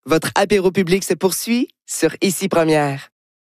Votre apéro public se poursuit sur Ici Première.